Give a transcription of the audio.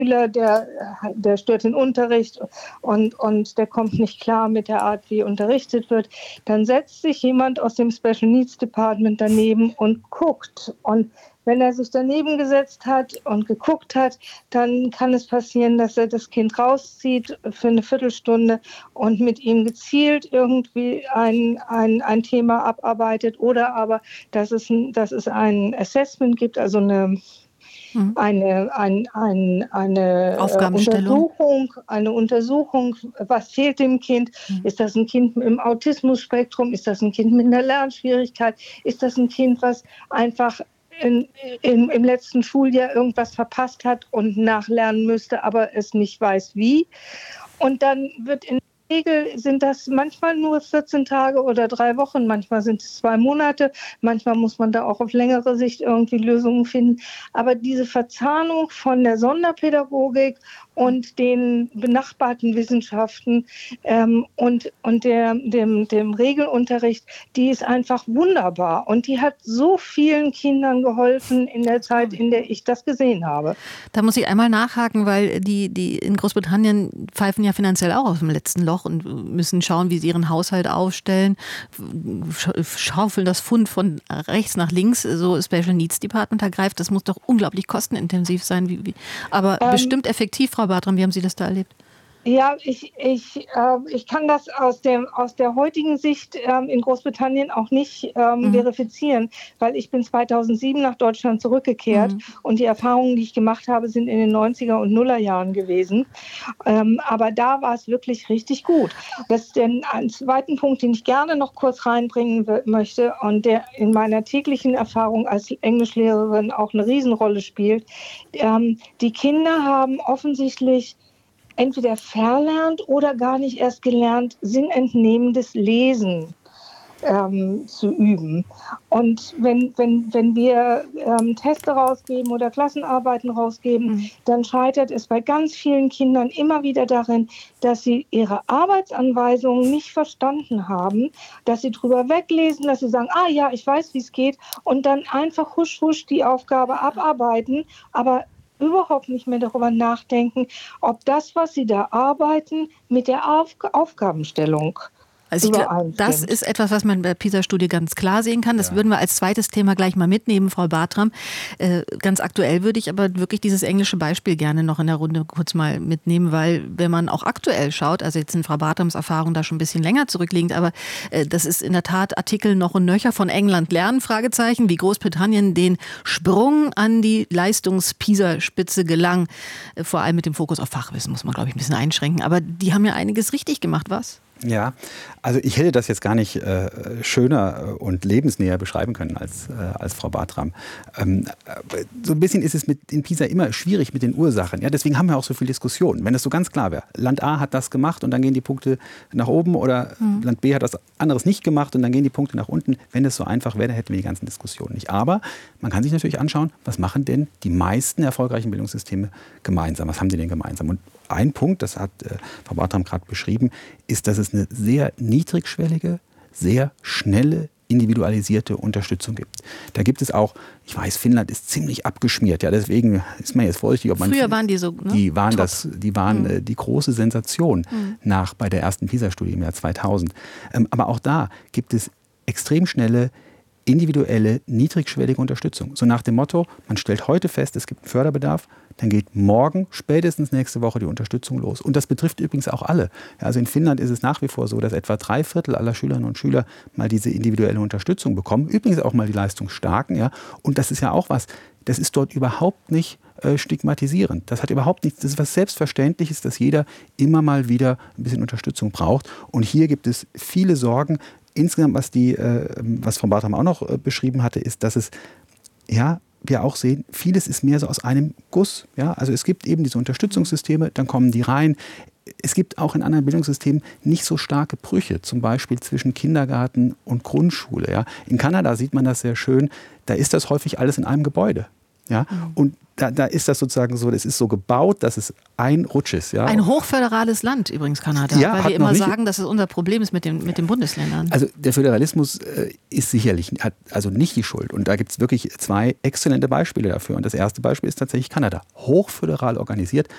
Schüler, der stört den Unterricht und der kommt nicht klar mit der Art, wie unterrichtet wird, dann setzt sich jemand aus dem Special Needs Department daneben und guckt. Und wenn er sich daneben gesetzt hat und geguckt hat, dann kann es passieren, dass er das Kind rauszieht für eine Viertelstunde und mit ihm gezielt irgendwie ein Thema abarbeitet oder aber, dass es ein Assessment gibt, also eine Aufgabenstellung. Eine Untersuchung, was fehlt dem Kind? Ist das ein Kind im Autismus-Spektrum? Ist das ein Kind mit einer Lernschwierigkeit? Ist das ein Kind, was einfach im letzten Schuljahr irgendwas verpasst hat und nachlernen müsste, aber es nicht weiß wie? Und dann wird in der Regel sind das manchmal nur 14 Tage oder 3 Wochen, manchmal sind es 2 Monate, manchmal muss man da auch auf längere Sicht irgendwie Lösungen finden. Aber diese Verzahnung von der Sonderpädagogik und den benachbarten Wissenschaften und dem Regelunterricht, die ist einfach wunderbar. Und die hat so vielen Kindern geholfen in der Zeit, in der ich das gesehen habe. Da muss ich einmal nachhaken, weil die in Großbritannien pfeifen ja finanziell auch aus dem letzten Loch und müssen schauen, wie sie ihren Haushalt aufstellen, schaufeln das Pfund von rechts nach links, so Special Needs Department ergreift. Das muss doch unglaublich kostenintensiv sein. Aber bestimmt effektiv, Frau Bartram. Wie haben Sie das da erlebt? Ja, ich kann das aus der heutigen Sicht in Großbritannien auch nicht verifizieren, weil ich bin 2007 nach Deutschland zurückgekehrt und die Erfahrungen, die ich gemacht habe, sind in den 90er und Nuller Jahren gewesen. Aber da war es wirklich richtig gut. Das ist ein zweiten Punkt, den ich gerne noch kurz reinbringen möchte und der in meiner täglichen Erfahrung als Englischlehrerin auch eine Riesenrolle spielt. Die Kinder haben offensichtlich entweder verlernt oder gar nicht erst gelernt, sinnentnehmendes Lesen zu üben. Und wenn wir Teste rausgeben oder Klassenarbeiten rausgeben, dann scheitert es bei ganz vielen Kindern immer wieder darin, dass sie ihre Arbeitsanweisungen nicht verstanden haben, dass sie drüber weglesen, dass sie sagen, ja, ich weiß, wie es geht, und dann einfach husch, husch die Aufgabe abarbeiten, aber überhaupt nicht mehr darüber nachdenken, ob das, was sie da arbeiten, mit der Aufgabenstellung Also ich glaube, das ist etwas, was man bei der PISA-Studie ganz klar sehen kann. Das würden wir als zweites Thema gleich mal mitnehmen, Frau Bartram. Ganz aktuell würde ich aber wirklich dieses englische Beispiel gerne noch in der Runde kurz mal mitnehmen, weil wenn man auch aktuell schaut, also jetzt sind Frau Bartrams Erfahrungen da schon ein bisschen länger zurückliegend, aber das ist in der Tat Artikel noch und nöcher von England lernen, Fragezeichen, wie Großbritannien den Sprung an die Leistungs-PISA-Spitze gelang. Vor allem mit dem Fokus auf Fachwissen muss man, glaube ich, ein bisschen einschränken. Aber die haben ja einiges richtig gemacht, was? Ja, also ich hätte das jetzt gar nicht schöner und lebensnäher beschreiben können als Frau Bartram. So ein bisschen ist es in PISA immer schwierig mit den Ursachen. Ja, deswegen haben wir auch so viel Diskussion. Wenn es so ganz klar wäre, Land A hat das gemacht und dann gehen die Punkte nach oben oder Land B hat das anderes nicht gemacht und dann gehen die Punkte nach unten. Wenn es so einfach wäre, dann hätten wir die ganzen Diskussionen nicht. Aber man kann sich natürlich anschauen, was machen denn die meisten erfolgreichen Bildungssysteme gemeinsam? Was haben die denn gemeinsam? Und ein Punkt, das hat Frau Bartram gerade beschrieben, ist, dass es eine sehr niedrigschwellige, sehr schnelle, individualisierte Unterstützung gibt. Da gibt es auch, ich weiß, Finnland ist ziemlich abgeschmiert, ja, deswegen ist man jetzt vorsichtig, ob man... Früher waren die so, ne? Die waren die große Sensation bei der ersten PISA-Studie im Jahr 2000. Aber auch da gibt es extrem schnelle, individuelle, niedrigschwellige Unterstützung. So nach dem Motto, man stellt heute fest, es gibt einen Förderbedarf, dann geht morgen, spätestens nächste Woche die Unterstützung los. Und das betrifft übrigens auch alle. Ja, also in Finnland ist es nach wie vor so, dass etwa 3/4 aller Schülerinnen und Schüler mal diese individuelle Unterstützung bekommen. Übrigens auch mal die Leistungsstarken. Ja. Und das ist ja auch was, das ist dort überhaupt nicht stigmatisierend. Das hat überhaupt nichts, das ist was Selbstverständliches, dass jeder immer mal wieder ein bisschen Unterstützung braucht. Und hier gibt es viele Sorgen. Insgesamt, was Frau Bartram auch noch beschrieben hatte, ist, dass es, ja, wir auch sehen, vieles ist mehr so aus einem Guss. Ja? Also es gibt eben diese Unterstützungssysteme, dann kommen die rein. Es gibt auch in anderen Bildungssystemen nicht so starke Brüche, zum Beispiel zwischen Kindergarten und Grundschule. Ja? In Kanada sieht man das sehr schön, da ist das häufig alles in einem Gebäude. Ja? Und da ist das sozusagen so, das ist so gebaut, dass es ein Rutsch ist. Ja? Ein hochföderales Land übrigens, Kanada, ja, weil wir immer sagen, dass es unser Problem ist mit den Bundesländern. Also der Föderalismus ist sicherlich, hat also nicht die Schuld. Und da gibt es wirklich 2 exzellente Beispiele dafür. Und das erste Beispiel ist tatsächlich Kanada. Hochföderal organisiert,